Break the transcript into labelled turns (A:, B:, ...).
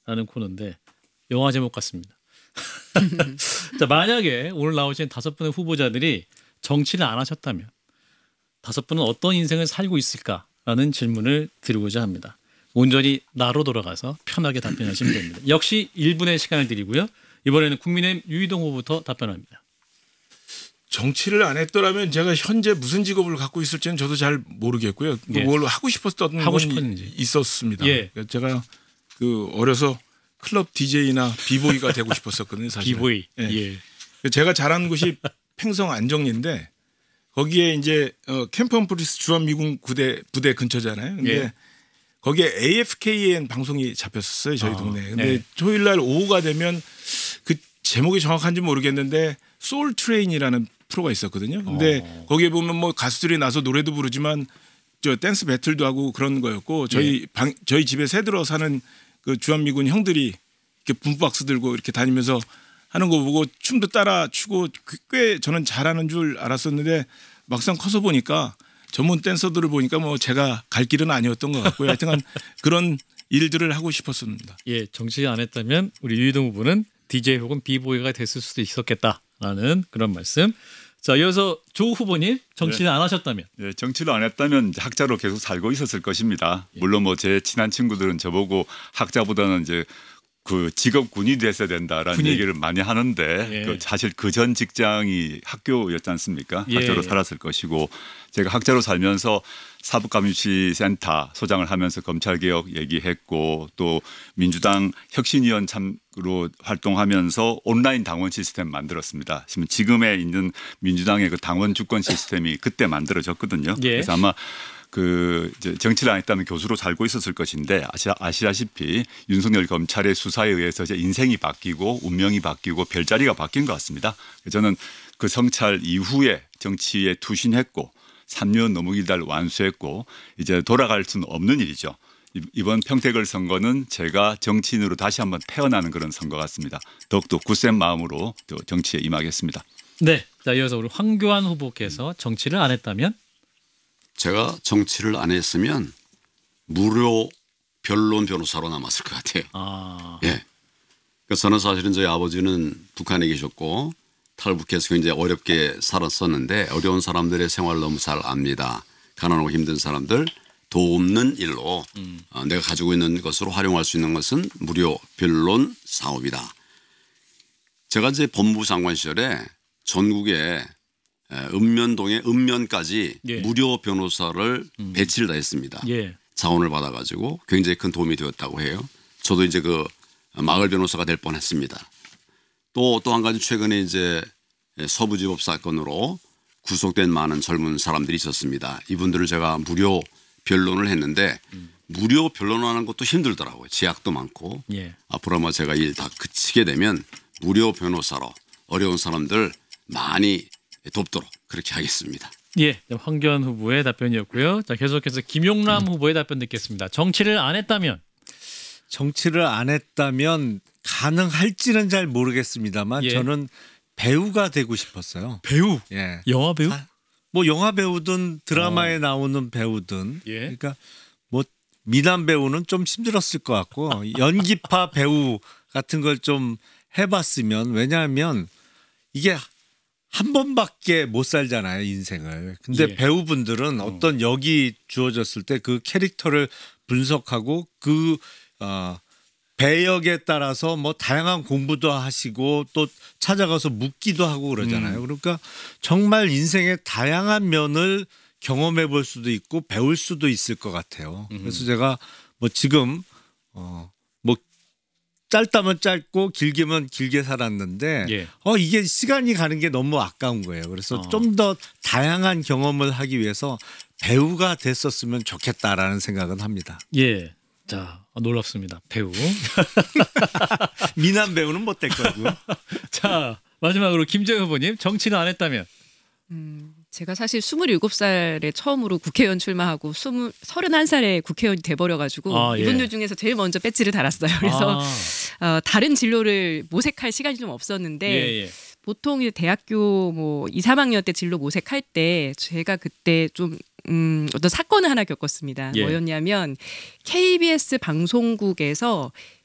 A: 라는 코너인데 영화 제목 같습니다. 자, 만약에 오늘 나오신 5분의 후보자들이 정치를 안 하셨다면 5분은 어떤 인생을 살고 있을까라는 질문을 드리고자 합니다. 온전히 나로 돌아가서 편하게 답변하시면 됩니다. 역시 1분의 시간을 드리고요. 이번에는 국민의힘 유이동 후보부터 답변합니다.
B: 정치를 안 했더라면 제가 현재 무슨 직업을 갖고 있을지는 저도 잘 모르겠고요.
A: 예.
B: 뭘 하고 싶었던
A: 하고
B: 건
A: 싶었는지.
B: 있었습니다.
A: 예.
B: 그러니까 제가 그 어려서 클럽 DJ나 비보이가 되고 싶었었거든요. 사실.
A: 비보이.
B: 예.
A: 예.
B: 제가 자란 곳이 팽성 안정리인데 거기에 이제 캠프홈프리스 주한미군 부대 근처잖아요. 근데
A: 예.
B: 거기에 AFKN 방송이 잡혔었어요. 저희 동네에. 근데
A: 네.
B: 토요일 날 오후가 되면 그 제목이 정확한지 모르겠는데 소울 트레인이라는 프로가 있었거든요. 근데 거기에 보면 뭐 가수들이 나서 노래도 부르지만 저 댄스 배틀도 하고 그런 거였고 저희 저희 집에 새들어 사는 그 주한미군 형들이 이렇게 붐박스 들고 이렇게 다니면서 하는 거 보고 춤도 따라 추고 꽤 저는 잘하는 줄 알았었는데 막상 커서 보니까 전문 댄서들을 보니까 뭐 제가 갈 길은 아니었던 것 같고요. 하여튼 그런 일들을 하고 싶었습니다.
A: 예, 정치 안 했다면 우리 유이동 후보는 DJ 혹은 비보이가 됐을 수도 있었겠다라는 그런 말씀. 자, 이어서 조 후보님 정치를 안 하셨다면
C: 네, 정치를 안 했다면 학자로 계속 살고 있었을 것입니다. 물론 뭐 제 친한 친구들은 저보고 학자보다는 이제 그 직업 군인이 됐어야 된다라는
A: 군인.
C: 얘기를 많이 하는데
A: 예.
C: 그 사실 그 전 직장이 학교였지 않습니까?
A: 예.
C: 학자로 살았을 것이고 제가 학자로 살면서 사법감시센터 소장을 하면서 검찰개혁 얘기했고 또 민주당 혁신위원 참으로 활동하면서 온라인 당원 시스템 만들었습니다. 지금에 있는 민주당의 그 당원 주권 시스템이 그때 만들어졌거든요.
A: 예.
C: 그래서 아마 그 이제 정치를 안 했다면 교수로 살고 있었을 것인데 아시다시피 윤석열 검찰의 수사에 의해서 이제 인생이 바뀌고 운명이 바뀌고 별자리가 바뀐 것 같습니다. 저는 그 성찰 이후에 정치에 투신했고 3년 너무 길다를 완수했고 이제 돌아갈 수는 없는 일이죠. 이번 평택을 선거는 제가 정치인으로 다시 한번 태어나는 그런 선거 같습니다. 더욱더 굳센 마음으로 또 정치에 임하겠습니다.
A: 네. 자, 이어서 우리 황교안 후보께서 정치를 안 했다면
D: 제가 정치를 안 했으면 무료 변론 변호사로 남았을 것 같아요.
A: 아,
D: 예. 그러니까 저는 사실은 저희 아버지는 북한에 계셨고 탈북해서 이제 어렵게 살았었는데 어려운 사람들의 생활을 너무 잘 압니다. 가난하고 힘든 사람들 돕는 일로 내가 가지고 있는 것으로 활용할 수 있는 것은 무료 변론 사업이다. 제가 이제 법무부 장관 시절에 전국에 읍면동에 읍면까지
A: 예.
D: 무료 변호사를 배치를 다 했습니다.
A: 예.
D: 자원을 받아가지고 굉장히 큰 도움이 되었다고 해요. 저도 이제 그 마을 변호사가 될 뻔했습니다. 또 한 가지 최근에 이제 서부지법 사건으로 구속된 많은 젊은 사람들이 있었습니다. 이분들을 제가 무료 변론을 했는데 무료 변론하는 것도 힘들더라고요. 제약도 많고
A: 예.
D: 앞으로 아마 제가 일 다 그치게 되면 무료 변호사로 어려운 사람들 많이 돕도록 그렇게 하겠습니다.
A: 예, 황교안 후보의 답변이었고요. 자, 계속해서 김용남 후보의 답변 듣겠습니다. 정치를 안 했다면
E: 정치를 안 했다면 가능할지는 잘 모르겠습니다만
A: 예.
E: 저는 배우가 되고 싶었어요.
A: 배우,
E: 예.
A: 영화 배우?
E: 뭐 영화 배우든 드라마에 나오는 배우든
A: 예.
E: 그러니까 뭐 미남 배우는 좀 힘들었을 것 같고 연기파 배우 같은 걸 좀 해봤으면 왜냐하면 이게 한 번밖에 못 살잖아요 인생을. 근데
A: 예.
E: 배우분들은 어떤 역이 주어졌을 때 그 캐릭터를 분석하고 그 배역에 따라서 뭐 다양한 공부도 하시고 또 찾아가서 묻기도 하고 그러잖아요. 그러니까 정말 인생의 다양한 면을 경험해 볼 수도 있고 배울 수도 있을 것 같아요. 그래서 제가 뭐 지금 뭐 짧다면 짧고 길게면 길게 살았는데
A: 예.
E: 이게 시간이 가는 게 너무 아까운 거예요. 그래서 좀 더 다양한 경험을 하기 위해서 배우가 됐었으면 좋겠다라는 생각은 합니다.
A: 예. 자, 놀랍습니다. 배우.
E: 미남 배우는 못 될 거고요.
A: 자, 마지막으로 김재현 후보님 정치를 안 했다면
F: 제가 사실 27살에 처음으로 국회의원 출마하고 31살에 국회의원이 돼버려가지고
A: 아, 예.
F: 이분들 중에서 제일 먼저 배지를 달았어요. 그래서 다른 진로를 모색할 시간이 좀 없었는데
A: 예.
F: 보통 이제 대학교 뭐 2, 3학년 때 진로 모색할 때 제가 그때 좀 어떤 사건을 하나 겪었습니다.
A: 예.
F: 뭐였냐면 KBS 방송국에서